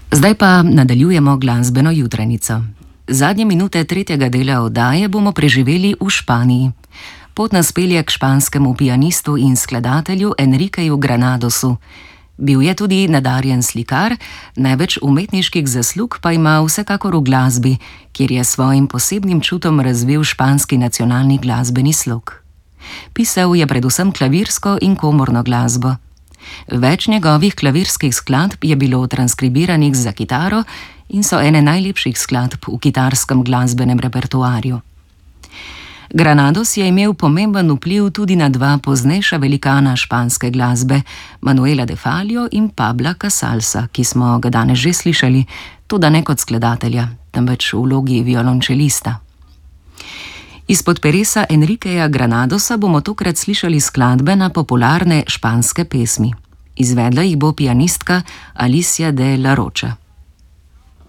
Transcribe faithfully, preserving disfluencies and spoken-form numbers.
Zdaj pa nadaljujemo glasbeno jutrenico. Zadnje minute tretjega dela oddaje bomo preživeli v Španiji. Pot nas pelje k španskemu pianistu in skladatelju Enriqueju Granadosu. Bil je tudi nadarjen slikar, največ umetniških zaslug pa ima vsekakor v glasbi, kjer je svojim posebnim čutom razvil španski nacionalni glasbeni slog. Pisal je predvsem klavirsko in komorno glasbo. Več njegovih klavirskih skladb je bilo transkribiranih za kitaro in so ene najlepših skladb v kitarskem glasbenem repertoarju. Granados je imel pomemben vpliv tudi na dva poznejša velikana španske glasbe, Manuela de Fallio in Pabla Casalsa, ki smo ga danes že slišali, toda ne kot skladatelja, temveč v vlogi violončelista. Izpod peresa Enriqueja Granadosa bomo tokrat slišali skladbe na popularne španske pesmi. Izvedla jih bo pianistka Alicia de la Rocha.